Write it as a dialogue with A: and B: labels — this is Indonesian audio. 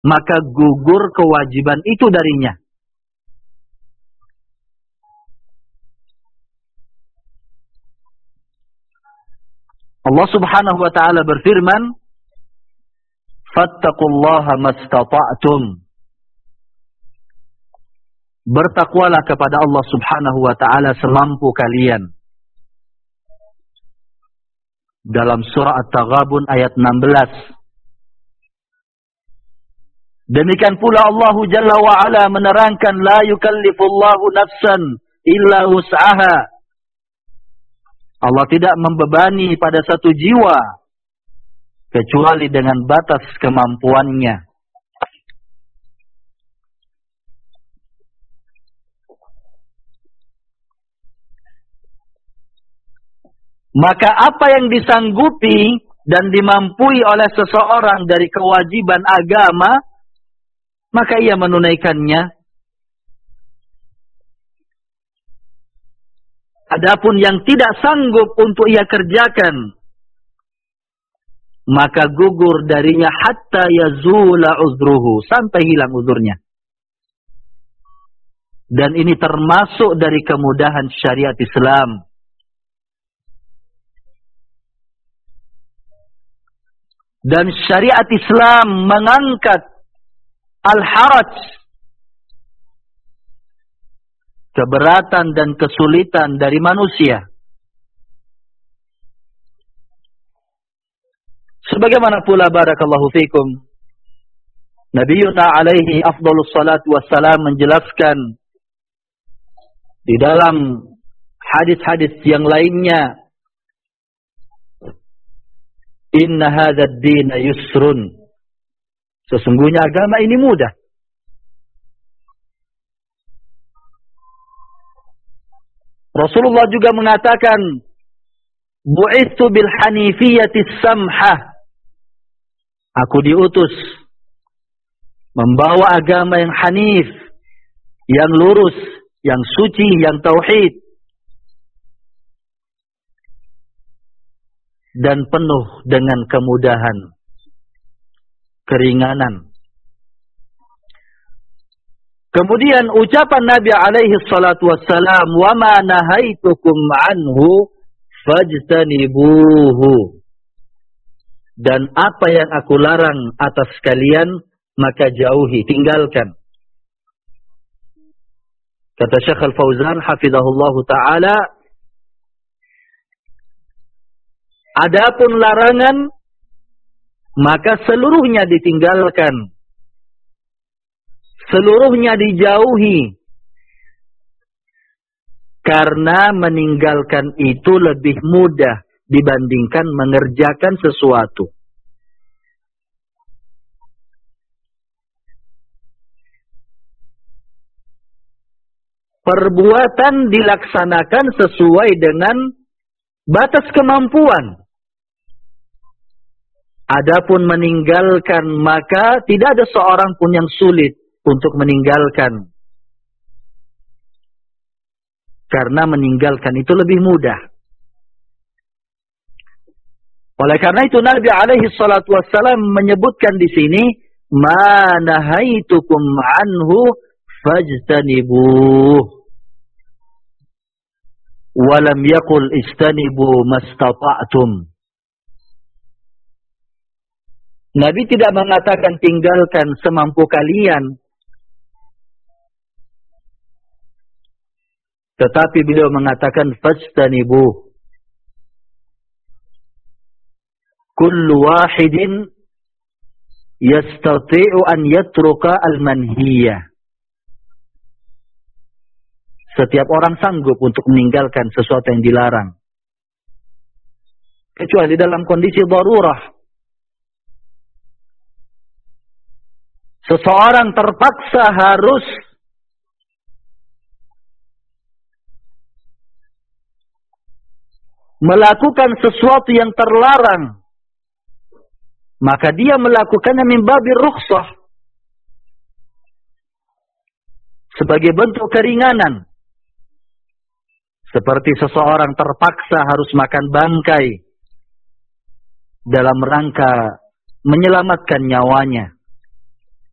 A: maka gugur kewajiban itu darinya. Allah Subhanahu wa taala berfirman, "Fattaqullaha mastata'tum." Bertakwalah kepada Allah Subhanahu wa taala semampu kalian. Dalam surah At-Taghabun ayat 16. Demikian pula Allah Jalla wa Ala menerangkan, la yukallifullahu nafsan illa wus'aha. Allah tidak membebani pada satu jiwa kecuali dengan batas kemampuannya. Maka apa yang disanggupi dan dimampui oleh seseorang dari kewajiban agama, maka ia menunaikannya. Adapun yang tidak sanggup untuk ia kerjakan, maka gugur darinya hatta yazula uzruhu, sampai hilang uzurnya. Dan ini termasuk dari kemudahan syariat Islam. Dan syariat Islam mengangkat al-haraj, keberatan dan kesulitan dari manusia. Sebagaimana pula barakallahu fikum, Nabiyuna alaihi afdhalus salatu wassalam menjelaskan di dalam hadis-hadis yang lainnya, inna hadzal din yusrun. Sesungguhnya agama ini mudah. Rasulullah juga mengatakan, bu'ithu bil hanifiyatis samhah. Aku diutus membawa agama yang hanif, yang lurus, yang suci, yang tauhid, dan penuh dengan kemudahan, keringanan. Kemudian ucapan Nabi alaihi salatu wassalam, wa ma nahaitukum anhu fajtanibuhu. Dan apa yang aku larang atas kalian, maka jauhi, tinggalkan. Kata Syekh Al-Fauzan hafizahullahu ta'ala, adapun larangan, maka seluruhnya ditinggalkan. Seluruhnya dijauhi. Karena meninggalkan itu lebih mudah dibandingkan mengerjakan sesuatu. Perbuatan dilaksanakan sesuai dengan batas kemampuan. Adapun meninggalkan, maka tidak ada seorang pun yang sulit untuk meninggalkan. Karena meninggalkan itu lebih mudah. Oleh karena itu Nabi alaihi salatu wassalam menyebutkan di sini, ma nahaitukum anhu fajtanibuh. Walam yaqul istanibu mastata'tum. Nabi tidak mengatakan tinggalkan semampu kalian. Tetapi beliau mengatakan fajtanibuh. Kullu wahidin yastati'u an yatruka al-manhiyah. Setiap orang sanggup untuk meninggalkan sesuatu yang dilarang. Kecuali dalam kondisi darurah. Seseorang terpaksa harus melakukan sesuatu yang terlarang. Maka dia melakukannya min babir rukhsah. Sebagai bentuk keringanan. Seperti seseorang terpaksa harus makan bangkai dalam rangka menyelamatkan nyawanya.